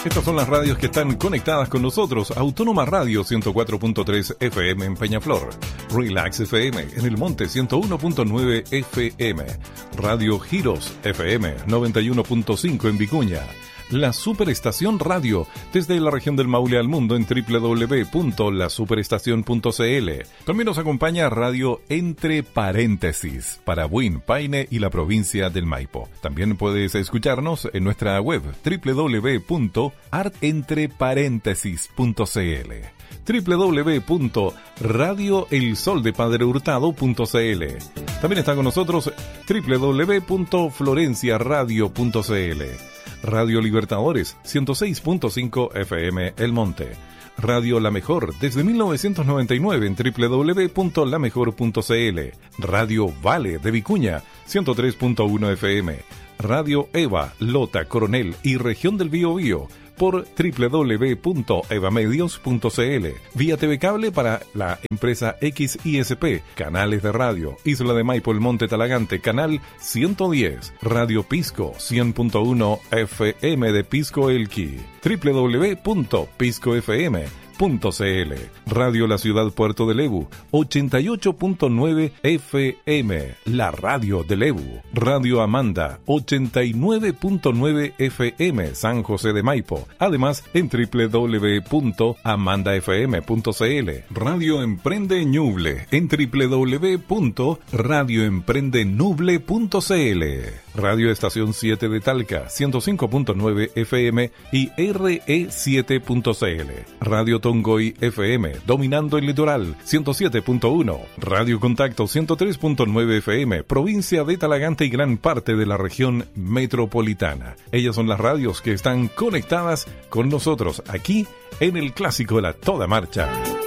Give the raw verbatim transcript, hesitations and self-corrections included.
Estas son las radios que están conectadas con nosotros. Autónoma Radio ciento cuatro punto tres F M en Peñaflor. Relax F M en El Monte ciento uno punto nueve F M. Radio Giros F M noventa y uno punto cinco en Vicuña. La Superestación Radio, desde la región del Maule al mundo en doble u doble u doble u punto la superestación punto c l. También nos acompaña Radio Entre Paréntesis para Buin, Paine y la provincia del Maipo. También puedes escucharnos en nuestra web doble u doble u doble u punto art entre paréntesis punto c l. doble u doble u doble u punto radio el sol de padre hurtado punto c l. También está con nosotros doble u doble u doble u punto florencia radio punto c l. Radio Libertadores ciento seis punto cinco F M El Monte. Radio La Mejor desde mil novecientos noventa y nueve en doble u doble u doble u punto la mejor punto c l. Radio Vale de Vicuña ciento tres punto uno F M. Radio Eva, Lota, Coronel y Región del Biobío por doble u doble u doble u punto evamedios punto c l. Vía T V Cable para la empresa X I S P. Canales de radio. Isla de Maipo, El Monte Talagante, canal ciento diez. Radio Pisco cien punto uno F M de Pisco Elqui. doble u doble u doble u punto pisco f m punto c l. Radio La Ciudad Puerto de Lebu ochenta y ocho punto nueve F M, la radio de Lebu. Radio Amanda ochenta y nueve punto nueve F M, San José de Maipo. Además en doble u doble u doble u punto amanda f m punto c l. Radio Emprende Ñuble en doble u doble u doble u punto radio emprende nuble punto c l. Radio Estación siete de Talca ciento cinco punto nueve F M y R E siete punto c l. Radio Tongoy F M, dominando el litoral, ciento siete punto uno. Radio Contacto ciento tres punto nueve F M, provincia de Talagante y gran parte de la región metropolitana. Ellas son las radios que están conectadas con nosotros aquí en el clásico de la Toda Marcha.